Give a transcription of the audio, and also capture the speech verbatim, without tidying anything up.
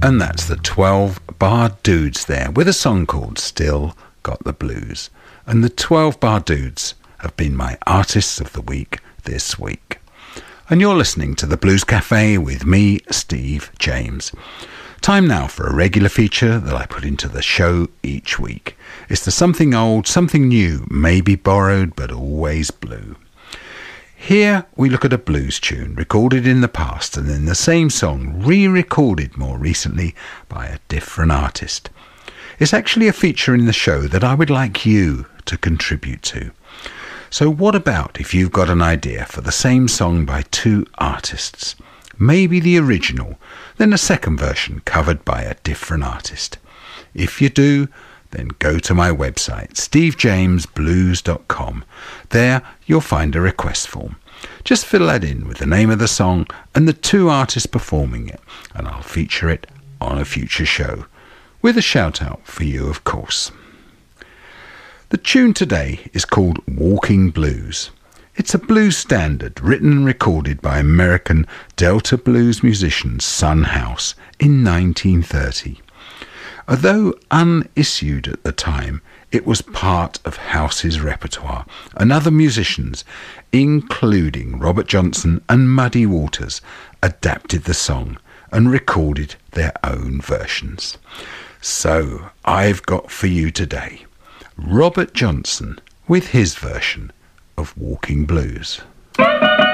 And that's the twelve Bar Dudes there with a song called Still Got the Blues. And the twelve Bar Dudes have been my artists of the week this week. And you're listening to the Blues Cafe with me, Steve James. Time now for a regular feature that I put into the show each week. It's the something old, something new, maybe borrowed, but always blue. Here we look at a blues tune recorded in the past and then the same song re-recorded more recently by a different artist. It's actually a feature in the show that I would like you to contribute to. So what about if you've got an idea for the same song by two artists? Maybe the original, then a second version covered by a different artist. If you do, then go to my website, steve james blues dot com. There you'll find a request form. Just fill that in with the name of the song and the two artists performing it, and I'll feature it on a future show, with a shout out for you, of course. The tune today is called Walking Blues. It's a blues standard written and recorded by American Delta blues musician Son House in nineteen thirty. Although unissued at the time, it was part of House's repertoire, and other musicians, including Robert Johnson and Muddy Waters, adapted the song and recorded their own versions. So I've got for you today Robert Johnson with his version of Walking Blues.